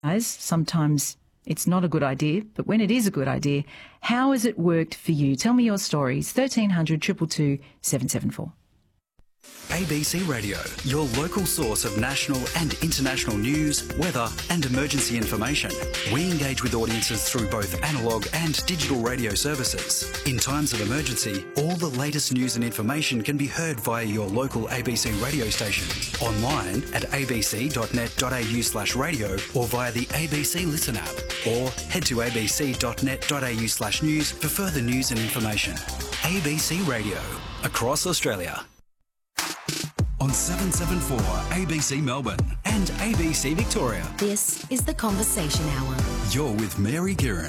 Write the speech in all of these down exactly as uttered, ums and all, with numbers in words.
Guys, sometimes it's not a good idea, but when it is a good idea, how has it worked for you? Tell me your stories. thirteen hundred, two two two, seven seven four. A B C Radio, your local source of national and international news, weather and emergency information. We engage with audiences through both analogue and digital radio services. In times of emergency, all the latest news and information can be heard via your local A B C radio station, online at abc.net.au slash radio or via the A B C Listen app, or head to abc.net.au slash news for further news and information. A B C Radio, across Australia. On seven seven four A B C Melbourne and A B C Victoria. This is the Conversation Hour. You're with Mary Giron.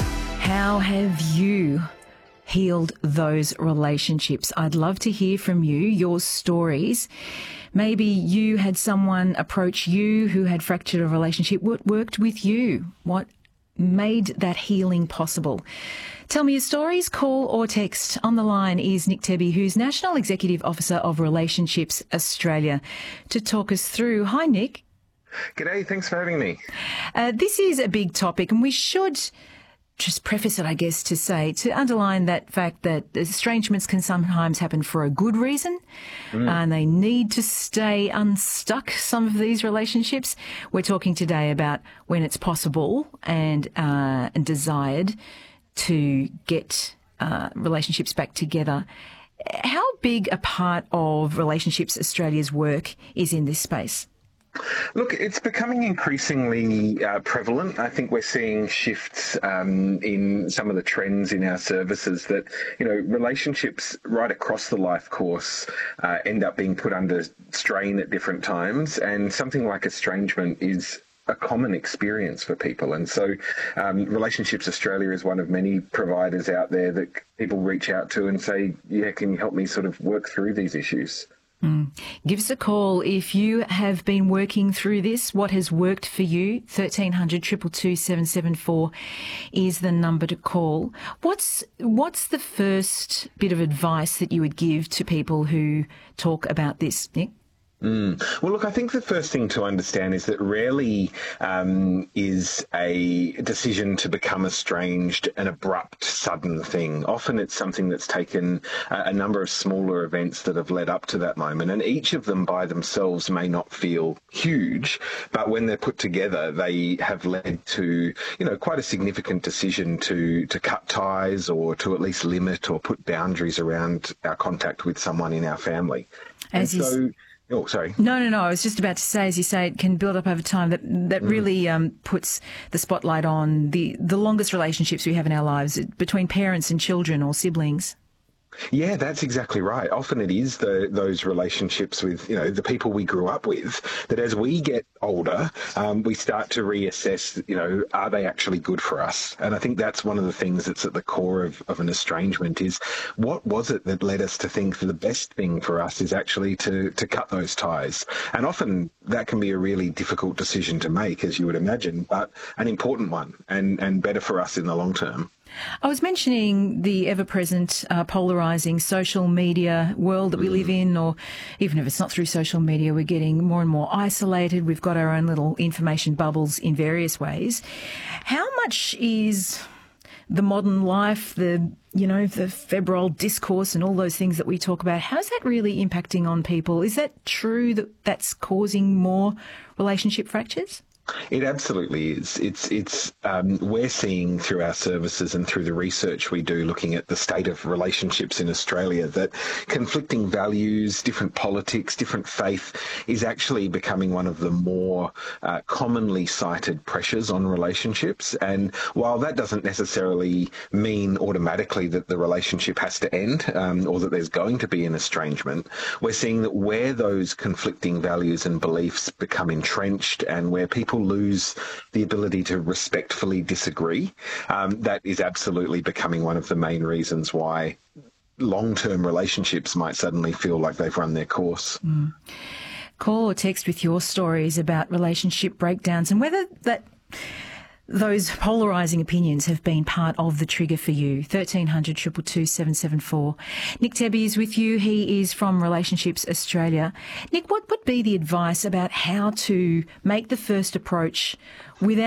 How have you healed those relationships? I'd love to hear from you, your stories. Maybe you had someone approach you who had fractured a relationship. What worked with you? What made that healing possible? Tell me your stories, call or text. On the line is Nick Tebby, who's National Executive Officer of Relationships Australia, to talk us through. Hi, Nick. G'day, thanks for having me. Uh, this is a big topic, and we should just preface it, I guess, to say, to underline that fact that estrangements can sometimes happen for a good reason, mm. and they need to stay unstuck, some of these relationships. We're talking today about when it's possible and, uh, and desired to get uh, relationships back together. How big a part of Relationships Australia's work is in this space? Look, it's becoming increasingly uh, prevalent. I think we're seeing shifts um, in some of the trends in our services that, you know, relationships right across the life course uh, end up being put under strain at different times, and something like estrangement is a common experience for people. And so um, Relationships Australia is one of many providers out there that people reach out to and say, yeah, can you help me sort of work through these issues? Mm. Give us a call if you have been working through this. What has worked for you? thirteen hundred, two two two, seven seven four is the number to call. What's what's the first bit of advice that you would give to people who talk about this, Nick? Mm. Well, look, I think the first thing to understand is that rarely um, is a decision to become estranged an abrupt, sudden thing. Often it's something that's taken a, a number of smaller events that have led up to that moment, and each of them by themselves may not feel huge, but when they're put together, they have led to, you know, quite a significant decision to, to cut ties or to at least limit or put boundaries around our contact with someone in our family. As and so... Oh, sorry. No, no, no. I was just about to say, as you say, it can build up over time. That that mm. really um, puts the spotlight on the, the longest relationships we have in our lives between parents and children or siblings. Yeah, that's exactly right. Often it is the, those relationships with, you know, the people we grew up with, that as we get older, um, we start to reassess, you know, are they actually good for us? And I think that's one of the things that's at the core of, of an estrangement is, what was it that led us to think that the best thing for us is actually to, to cut those ties? And often that can be a really difficult decision to make, as you would imagine, but an important one and, and better for us in the long term. I was mentioning the ever-present uh, polarising social media world that we live in, or even if it's not through social media, we're getting more and more isolated. We've got our own little information bubbles in various ways. How much is the modern life, the, you know, the febrile discourse and all those things that we talk about, how's that really impacting on people? Is that true that that's causing more relationship fractures? It absolutely is. It's it's um, we're seeing through our services and through the research we do, looking at the state of relationships in Australia, that conflicting values, different politics, different faith is actually becoming one of the more uh, commonly cited pressures on relationships. And while that doesn't necessarily mean automatically that the relationship has to end um, or that there's going to be an estrangement, we're seeing that where those conflicting values and beliefs become entrenched and where people lose the ability to respectfully disagree, um, that is absolutely becoming one of the main reasons why long-term relationships might suddenly feel like they've run their course. Mm. Call or text with your stories about relationship breakdowns and whether that those polarising opinions have been part of the trigger for you. thirteen hundred, two two two, seven seven four. Nick Tebby is with you. He is from Relationships Australia. Nick, what would be the advice about how to make the first approach without